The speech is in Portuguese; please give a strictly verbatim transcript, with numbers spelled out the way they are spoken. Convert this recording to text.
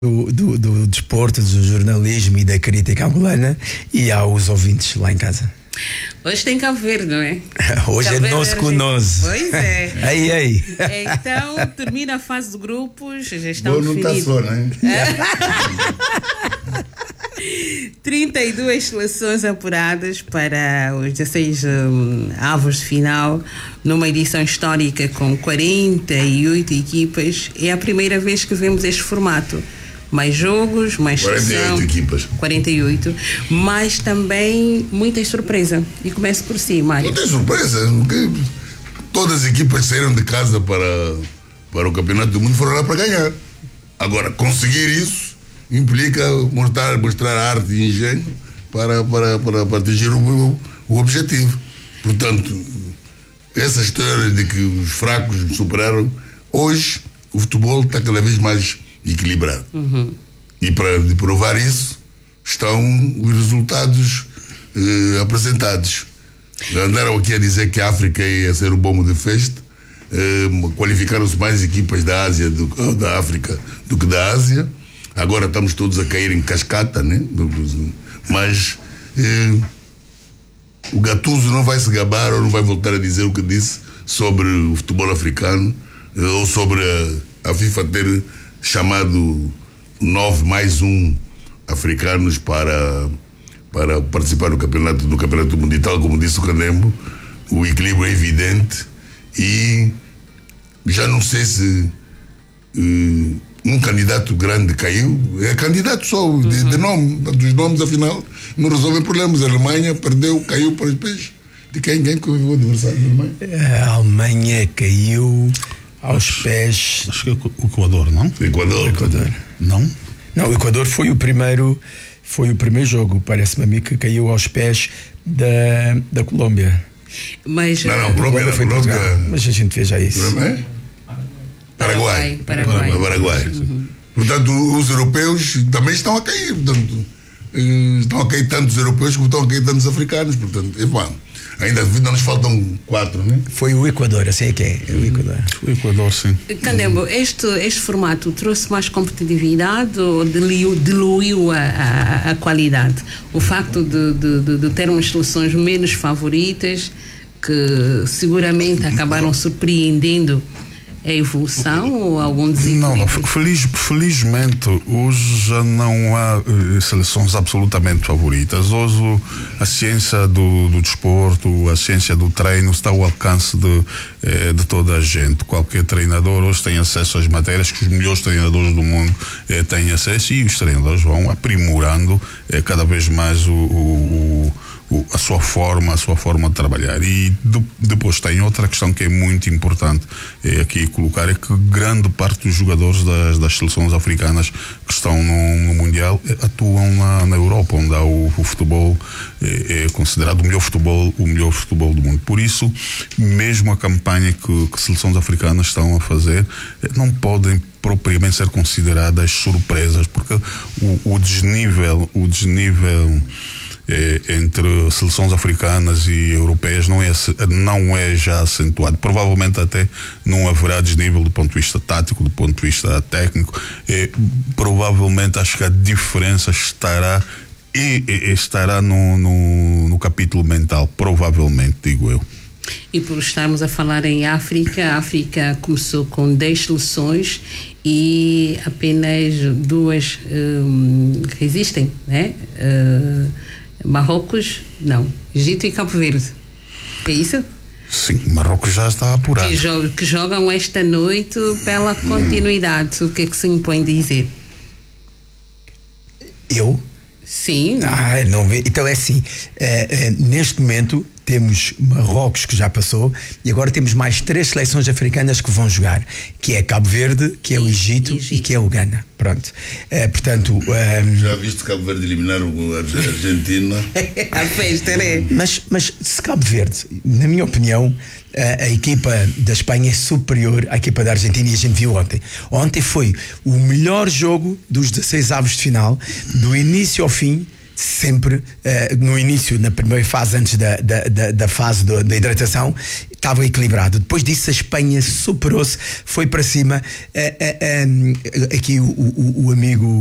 Do, do, do desporto, do jornalismo e da crítica angolana e aos ouvintes lá em casa. Hoje tem Cabo Verde, não é? Hoje Cabo é nosso com nós. Pois é. Aí, aí. Então, termina a fase de grupos, já estão Bom, não está só, não é? trinta e duas seleções apuradas para os dezesseis um, avos de final, numa edição histórica com quarenta e oito equipas. É a primeira vez que vemos este formato. Mais jogos, mais quarenta e oito seleção, equipas. quarenta e oito, mas também muita surpresa. E começo por si, Mário. Não tem surpresa, porque todas as equipas saíram de casa para, para o Campeonato do Mundo, foram lá para ganhar. Agora, conseguir isso implica mostrar, mostrar arte e engenho para, para, para, para atingir o, o objetivo. Portanto, essa história de que os fracos superaram, hoje o futebol está cada vez mais equilibrado. Uhum. E para provar isso estão os resultados eh, apresentados. Andaram aqui a dizer que a África ia ser o bombo de festa, eh, qualificaram-se mais equipas da Ásia do, da África do que da Ásia. Agora estamos todos a cair em cascata, né? Mas eh, o Gattuso não vai se gabar ou não vai voltar a dizer o que disse sobre o futebol africano, eh, ou sobre a, a FIFA ter chamado nove mais um africanos para, para participar do campeonato, do campeonato mundial, como disse o Canembo. O equilíbrio é evidente e já não sei se uh, um candidato grande caiu. É candidato só de, uhum. de nome, dos nomes, afinal não resolvem problemas. A Alemanha perdeu, caiu para os pés. De quem? Quem que o adversário da Alemanha? A Alemanha caiu aos pés. Acho que é o Equador, não? Equador. Equador. Não? Não, o Equador foi o primeiro, foi o primeiro jogo, parece-me a mim, que caiu aos pés da, da Colômbia. Mas, não, não, Colômbia foi Colômbia. Mas a gente veja isso. Paraguai. Paraguai. Paraguai. Paraguai. Uhum. Portanto, os europeus também estão a cair. Portanto, estão a cair tantos europeus como estão a cair tantos africanos. Portanto, é bom. Ainda nos faltam quatro, né? Foi o Equador, eu sei que é. é o Equador. O Equador, sim. Canembo, este, este formato trouxe mais competitividade ou diluiu, diluiu a, a, a qualidade? O facto de, de, de, de termos seleções menos favoritas que seguramente acabaram surpreendendo a evolução ou algum desequilíbrio? Não, não. Feliz, felizmente hoje já não há uh, seleções absolutamente favoritas. Hoje a ciência do, do desporto, a ciência do treino está ao alcance de, eh, de toda a gente. Qualquer treinador hoje tem acesso às matérias que os melhores treinadores do mundo eh, têm acesso, e os treinadores vão aprimorando eh, cada vez mais o, o, o a sua forma, a sua forma de trabalhar. E de, depois tem outra questão que é muito importante é aqui colocar, é que grande parte dos jogadores das, das seleções africanas que estão no, no Mundial é, atuam na, na Europa, onde há o, o futebol é, é considerado o melhor futebol, o melhor futebol do mundo. Por isso, mesmo a campanha que, que seleções africanas estão a fazer não podem propriamente ser consideradas surpresas, porque o, o desnível, o desnível É, entre seleções africanas e europeias não é, não é já acentuado. Provavelmente até não haverá desnível do ponto de vista tático, do ponto de vista técnico. É, provavelmente acho que a diferença estará e, e estará no, no, no capítulo mental, provavelmente, digo eu. E por estarmos a falar em África, a África começou com dez seleções e apenas duas um, resistem, né? Uh, Marrocos, não. Egito e Cabo Verde. É isso? Sim, Marrocos já está apurado. Que, jo- que jogam esta noite pela continuidade. O que é que se impõe dizer? Eu? Sim. Ah, não vê. Então é assim, é, é, neste momento temos Marrocos, que já passou, e agora temos mais três seleções africanas que vão jogar, que é Cabo Verde, que é o Egito, Egito. e que é o Ghana. Pronto. É, portanto, um... já viste Cabo Verde eliminar a Argentina? A festa, né? Mas, mas se Cabo Verde, na minha opinião, a, a equipa da Espanha é superior à equipa da Argentina, e a gente viu ontem. Ontem foi o melhor jogo dos dezesseis avos de final, do início ao fim. sempre uh, no início, na primeira fase, antes da, da, da, da fase do, da hidratação, estava equilibrado. Depois disso a Espanha superou-se, foi para cima. Uh, uh, um, aqui o, o, o amigo